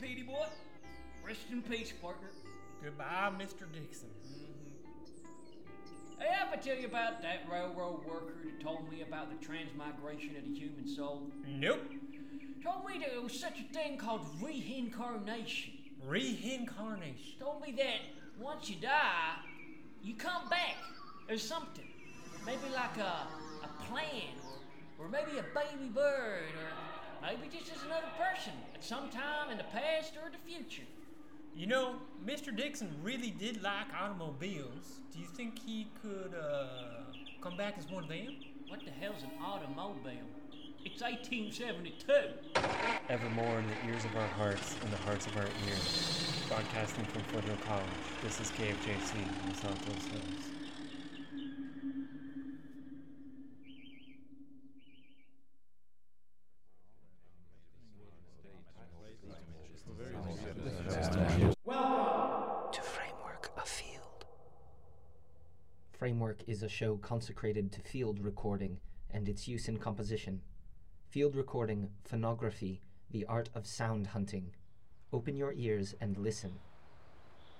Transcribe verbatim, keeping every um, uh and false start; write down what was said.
Petey boy. Rest in peace, partner. Goodbye, Mister Dixon. Mm-hmm. Hey, I ever tell you about that railroad worker that told me about the transmigration of the human soul? Nope. Told me there was such a thing called reincarnation. Reincarnation? Told me that once you die, you come back as something. Maybe like a, a plant, or, or maybe a baby bird, or maybe just as another person at some time in the past or the future. You know, Mister Dixon really did like automobiles. Do you think he could, uh, come back as one of them? What the hell's an automobile? It's eighteen seventy-two. Evermore in the ears of our hearts and the hearts of our ears. Broadcasting from Foothill College, this is K F J C in South Los Hills. Welcome to Framework of Field. Framework is a show consecrated to field recording and its use in composition. Field recording, phonography, the art of sound hunting. Open your ears and listen.